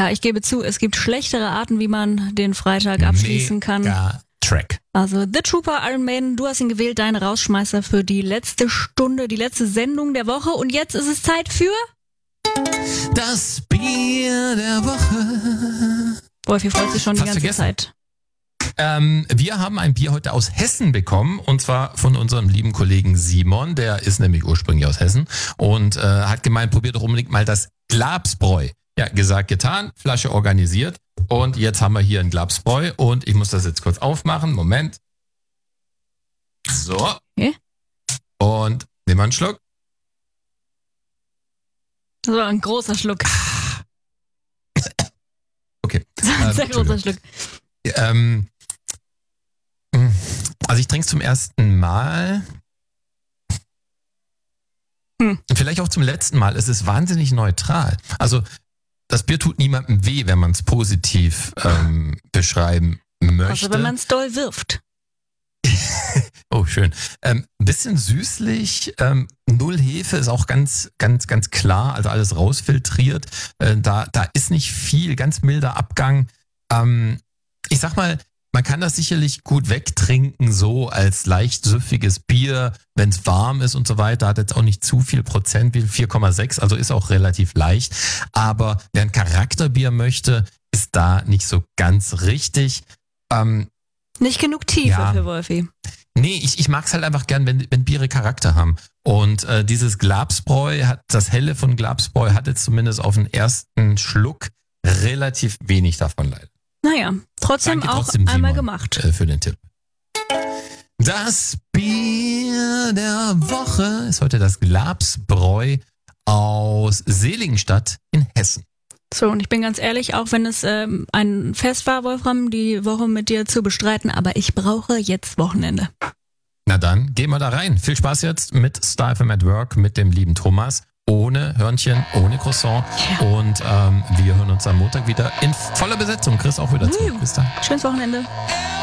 Ja, ich gebe zu, es gibt schlechtere Arten, wie man den Freitag abschließen kann. Track. Also The Trooper, Iron Maiden, du hast ihn gewählt, dein Rausschmeißer für die letzte Stunde, die letzte Sendung der Woche. Und jetzt ist es Zeit für... Das Bier der Woche. Wolfi freut sich schon Fast die ganze vergessen. Zeit. Wir haben ein Bier heute aus Hessen bekommen und zwar von unserem lieben Kollegen Simon, der ist nämlich ursprünglich aus Hessen und hat gemeint, probiert doch unbedingt mal das Glabsbräu. Ja, gesagt, getan, Flasche organisiert und jetzt haben wir hier ein Glabsbräu und ich muss das jetzt kurz aufmachen. Moment. So. Okay. Und nehmen wir einen Schluck. Das war ein großer Schluck. Okay. Ein sehr großer Schluck. Also ich trinke es zum ersten Mal. Vielleicht auch zum letzten Mal. Es ist wahnsinnig neutral. Also das Bier tut niemandem weh, wenn man es positiv beschreiben möchte. Also wenn man es doll wirft. Oh, schön. Ein bisschen süßlich, null Hefe ist auch ganz klar, also alles rausfiltriert. Da ist nicht viel, ganz milder Abgang. Ich sag mal, man kann das sicherlich gut wegtrinken, so als leicht süffiges Bier, wenn es warm ist und so weiter. Hat jetzt auch nicht zu viel Prozent, wie 4,6, also ist auch relativ leicht. Aber wer ein Charakterbier möchte, ist da nicht so ganz richtig. Nicht genug Tiefe für Wolfi. Nee, ich mag es halt einfach gern, wenn Biere Charakter haben. Und dieses Glabsbräu, das Helle von Glabsbräu hat jetzt zumindest auf den ersten Schluck relativ wenig davon leider. Naja, trotzdem Danke auch trotzdem, einmal Simon, gemacht. Für den Tipp. Das Bier der Woche ist heute das Glabsbräu aus Seligenstadt in Hessen. So, und ich bin ganz ehrlich, auch wenn es ein Fest war, Wolfram, die Woche mit dir zu bestreiten, aber ich brauche jetzt Wochenende. Na dann, gehen wir da rein. Viel Spaß jetzt mit Style FM at Work, mit dem lieben Thomas. Ohne Hörnchen, ohne Croissant. Ja. Und wir hören uns am Montag wieder in voller Besetzung. Chris auch wieder zurück. Bis dann. Schönes Wochenende.